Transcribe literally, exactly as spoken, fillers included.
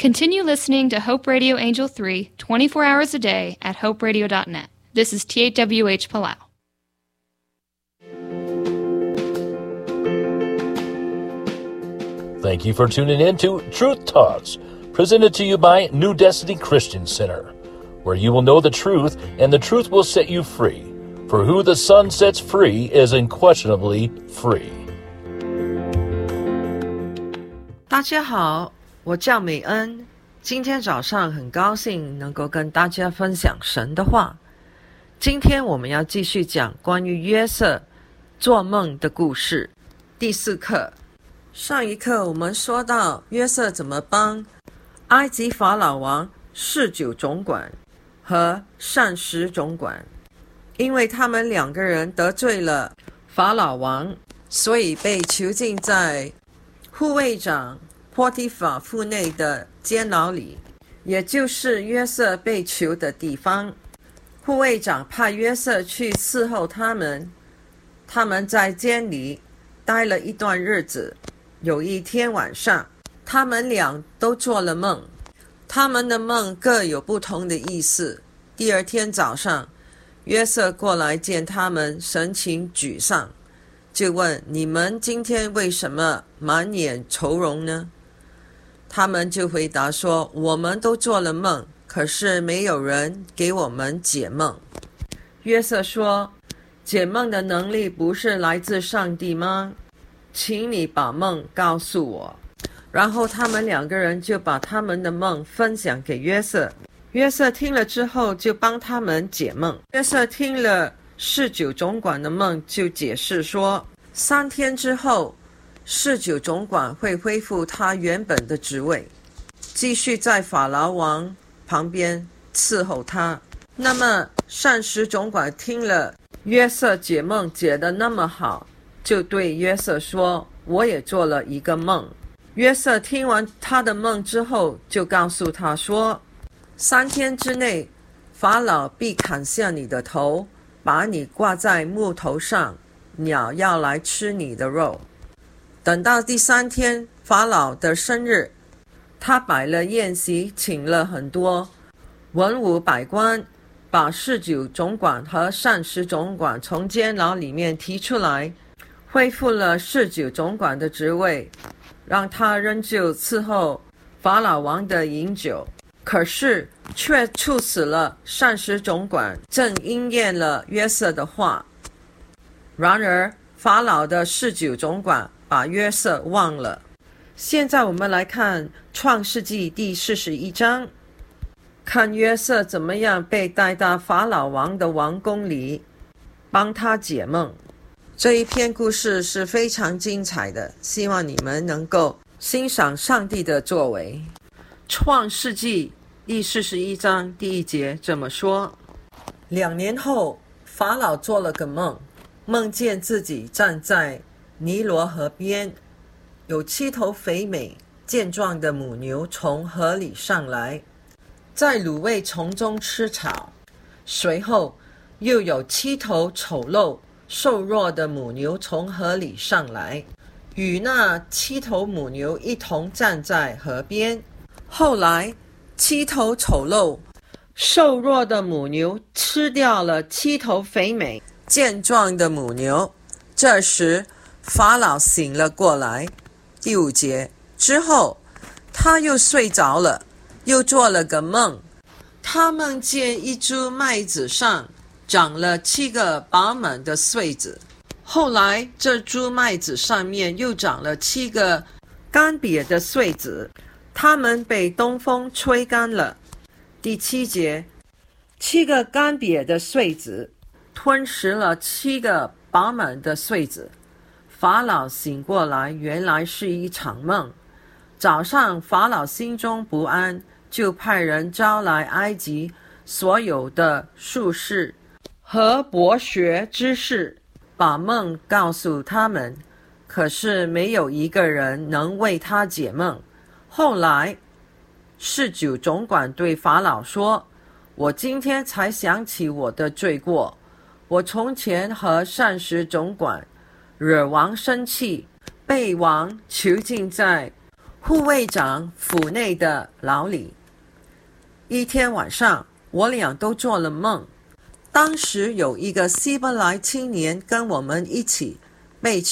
Continue listening to Hope Radio Angel three twenty-four hours a day at hope radio dot net. This is T H W H Palau. Thank you for tuning in to Truth Talks, presented to you by New Destiny Christian Center, where you will know the truth and the truth will set you free. For who the Son sets free is unquestionably free. 大家好，我叫美恩，今天早上很高兴能够跟大家分享神的话。今天我们要继续讲关于约瑟做梦的故事。第四课，上一课我们说到约瑟怎么帮埃及法老王侍酒总管和膳食总管，因为他们两个人得罪了法老王，所以被囚禁在护卫长波提法府内的监牢里，也就是约瑟被囚的地方。护卫长派约瑟去伺候他们，他们在监里待了一段日子。有一天晚上，他们俩都做了梦，他们的梦各有不同的意思。第二天早上，约瑟过来见他们，神情沮丧，就问：你们今天为什么满脸愁容呢？他们就回答说：我们都做了梦，可是没有人给我们解梦。约瑟说：解梦的能力不是来自上帝吗？请你把梦告诉我。然后他们两个人就把他们的梦分享给约瑟。约瑟听了之后就帮他们解梦。约瑟听了侍酒总管的梦，就解释说，三天之后侍酒总管会恢复他原本的职位，继续在法老王旁边伺候他。那么膳食总管听了约瑟解梦解得那么好，就对约瑟说，我也做了一个梦。约瑟听完他的梦之后，就告诉他说，三天之内法老必砍下你的头，把你挂在木头上，鸟要来吃你的肉。等到第三天法老的生日，他摆了宴席，请了很多文武百官，把侍酒总管和膳食总管从监牢里面提出来，恢复了侍酒总管的职位，让他仍旧伺候法老王的饮酒，可是却处死了膳食总管，正应验了约瑟的话。然而法老的侍酒总管把约瑟忘了。现在我们来看创世纪第四十一章，看约瑟怎么样被带到法老王的王宫里，帮他解梦。这一篇故事是非常精彩的，希望你们能够欣赏上帝的作为。创世纪第四十一章第一节这么说：两年后，法老做了个梦，梦见自己站在尼罗河边，有七头肥美健壮的母牛从河里上来，在芦苇丛中吃草。随后又有七头丑陋瘦弱的母牛从河里上来，与那七头母牛一同站在河边。后来七头丑陋瘦弱的母牛吃掉了七头肥美健壮的母牛。这时法老醒了过来。第五节，之后他又睡着了，又做了个梦，他梦见一株麦子上长了七个饱满的穗子，后来这株麦子上面又长了七个干瘪的穗子，它们被东风吹干了。第七节，七个干瘪的穗子吞食了七个饱满的穗子。法老醒过来，原来是一场梦。早上法老心中不安，就派人招来埃及所有的术士和博学之士，把梦告诉他们，可是没有一个人能为他解梦。后来侍酒总管对法老说，我今天才想起我的罪过，我从前和膳食总管惹王生气，被王囚禁在护卫长府内的牢里。一天晚上，我俩都做了梦。当时有一个希伯来青年跟我们一起被